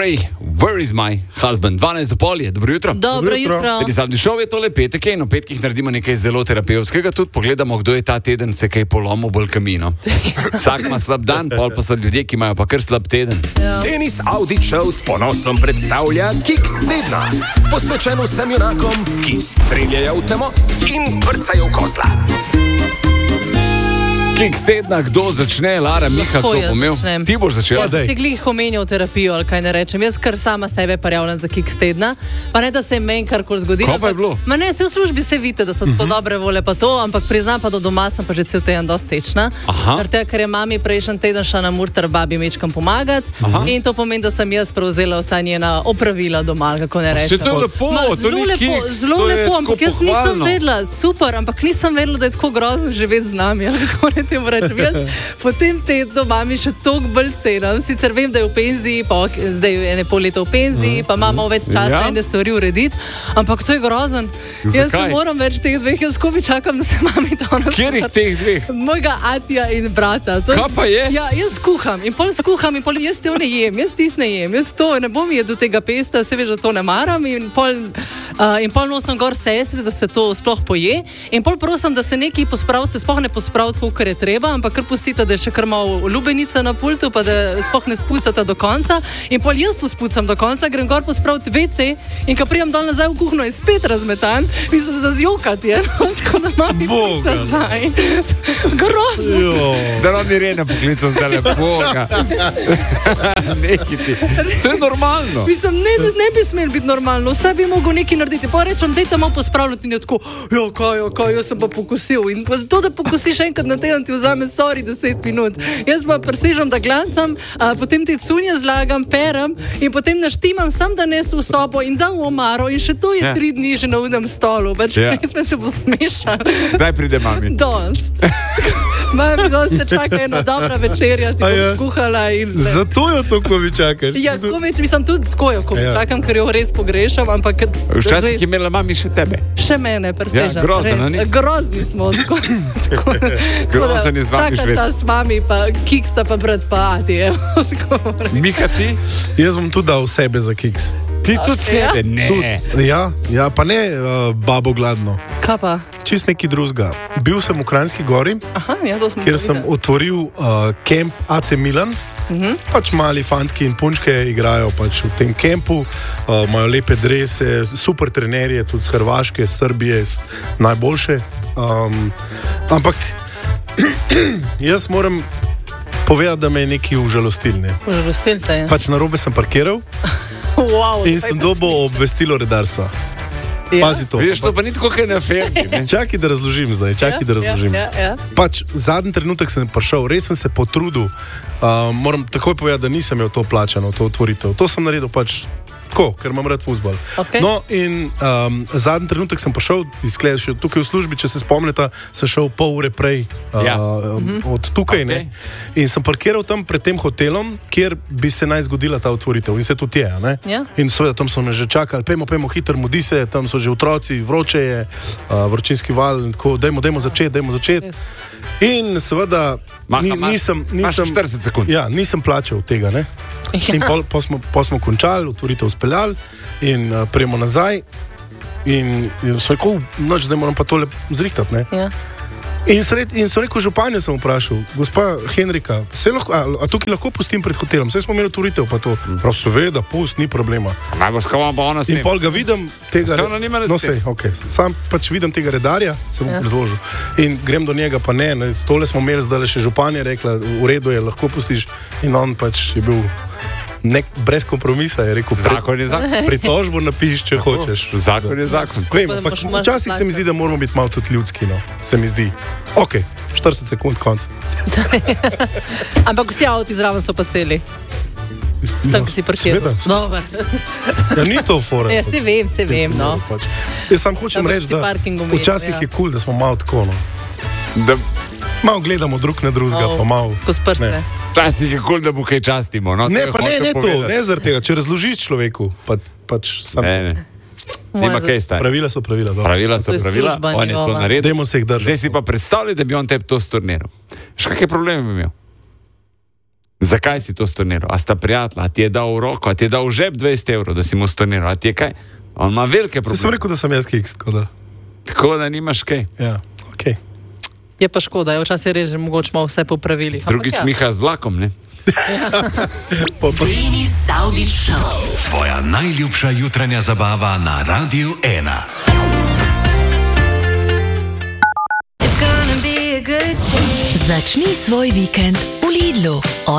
Ray, where is my husband? 12:30 je, dobro jutro. Dobro jutro. Zadnji šov je tole petek in v petkih naredimo nekaj zelo terapevtskega, tudi pogledamo, kdo je ta teden se kaj polomil bolj kamino. Vsak ima slab dan, pol pa so ljudje, ki imajo pa kar slab teden. Ja. Tenis Audi Show s ponosom predstavlja Kiks tedna, posvečen vsem junakom, ki streljajo v temo in vrcajo v kosla. Kiks tedna, kdo začne? Lara, Miha, kdo pomel? Ti boš začela? Ja, si glih omenil terapijo, ali kaj ne rečem. Jaz kar sama sebe prijavljam za Kiks tedna, pa ne da se meni karkoli zgodilo. Ko pa je bilo? Ma ne, se v službi se vidite, da so tako dobre vole pa to, ampak priznam pa, da doma sem pa že cel teden dosti tečna. Ker je mami prejšnji teden šla na Murter babi mečkam pomagati in to pomeni, da sem jaz prevzela vsa njena opravila doma, kako ne rečem. To je lepo, zelo lepo, ampak jaz nisem vedela, super, ampak nisem vedela, da je tako grozno živeti z nami, ali kako ne tem rečem. Jaz potem tedno mami še toliko bolj cenim. Sicer vem, da je v penziji, pa zdaj je ene pol leta v penziji, pa imamo več časa ene stvari urediti, ampak to je grozen. Jaz ne moram več teh dveh, jaz skobi čakam, da se mami to nas. Kjerih teh dveh? Mojega atija in brata. Kaj pa je? Ja, jaz skuham in pol jaz te ne jem, jaz tis ne jem, jaz to ne bom jedel tega pesta, se veš, da to ne maram in pol nosim gor sestri, da se to sploh poje in pol prosim, da se nekaj posprav, se sploh ne posprav tako, kar je treba, ampak kar pustite, da je še kar malo lubenica na pultu, pa da sploh ne spucata do konca in pol jaz to spucam do konca, grem gor pospraviti WC in ko prijem dol nazaj v kuhno je spet razmetan, mislim za zjokati, tako da mami nazaj. Grozno. Da nam ni Rena poklical zdaj Boga. To je normalno. Mislim, ne bi smel biti normalno, vse bi mogel nekaj narediti. Pa rečem, dajte malo pospravljati in je tako, kaj, jaz sem pa pokusil. In zato, da pokusiš enkrat na teden, ti vzame 10 minut. Jaz pa presežem, da glancam, potem te cunje zlagam, perem in potem naštimam sam, da nesu v sobo in dam v omaro in še to je 3 dni že na udem stolu. Res me se bo smešal. Kdaj pride mami? Danes. Mami, danes te čaka ena dobra večerja, ti bom skuhala in... Zato jo to, ko vi čakaš? Ja, mislim tudi skojo, ko čakam, ker jo res pogrešam, ampak... Včasih je imela mami še tebe. Še mene, presežam. Ja, grozno, ni? Grozni smo. Grozen je z vami švet. Vsaka ta s mami, pa Kiksta, pa brat, pa Ati. Miha, ti? Jaz bom tudi dal sebe za Kiks. Ti tudi sebe? Ne. Ja, pa ne babo gladno. Kaj pa? Čist neki drugega. Bil sem v Kranjski gori, kjer sem otvoril kemp AC Milan. Pač mali fantki in punčke igrajo pač v tem kempu, imajo lepe drese, super trenerje, tudi z Hrvaške, Srbije, najboljše. Ampak jaz moram povedati, da me je nekaj užalostil. Užalostil te je? Pač narobe sem parkiral in sem dobil obvestilo redarstva. Pazi to. Vidiš, to pa ni tako, kaj na fermi. Čakaj, da razložim zdaj. Pač zadnji trenutek sem prišel, res sem se potrudil. Moram takoj povedati, da nisem imel to plačano, to otvoritev. To sem naredil pač tako, ker imam rad fuzbal. No in zadnji trenutek sem prišel, izgleda še tukaj v službi, če se spomnite, sem šel pol ure prej od tukaj, ne? In sem parkiral tam pred tem hotelom, kjer bi se naj zgodila ta otvoritev in se tudi je, ne? In seveda tam so me že čakali, pejmo hitro, mudi se, tam so že otroci, vroče je, vročinski val in tako, dajmo začeti. In seveda nisem plačal tega, ne? In pa smo končali, otvoritev speljali in prejmo nazaj in so rekel, zdaj moram pa tole zrihtati, ne? In so rekel, županjo sem vprašal, gospa Henrika, a tukaj lahko pustim pred hotelom? Saj smo imeli otvoritev pa to. Prav seveda, pust, ni problema. In pol ga vidim tega... Sam pač vidim tega redarja, se bom razložil. In grem do njega, pa ne, tole smo imeli, zdaj še županja rekla, v redu je, lahko pustiš. In on pač je bil brez kompromisa, je rekel, zakon je zakon. Pritožbo napiš, če hočeš. Zakon je zakon. Včasih se mi zdi, da moramo biti malo tudi ljudski, no. Se mi zdi. 40 sekund, konc. Ampak vsi avti zraven so pa celi. Tam, ki si parkiral. Dobar. Ja, ni to fora. Ja, se vem, no. Jaz sam hočem reči, da včasih je cool, da smo malo tako, no. Malo gledamo drug na drugega, pa malo... Skozi prste. Včasih je cool, da mu kaj častimo, no. Ne, pa ne to, ne zaradi tega. Če razložiš človeku, pač sam... Ne. Nima kaj stari. Pravila so pravila. Pravila so pravila, on je to naredil. Dajmo se jih držati. Zdaj si pa predstavljaj, da bi on tebi to storniral. Še kakšne probleme bi imel? Zakaj si to storniral? A sta prijatelja, a ti je dal v roko, a ti je dal v žep 20 evrov, da si mu storniral, a ti je kaj? On ima velike probleme. Sem rekel, da sem jaz kiks, tako da. Tako da nimaš kaj. Ja, ok. Je pa škoda, je včasih res že mogoče malo vse popravili. Drugič Miha z vlakom, ne? Denis Saudić Show. Tvoja najljubša jutranja zabava na Radiu 1. Začni svoj vikend v Lidlu.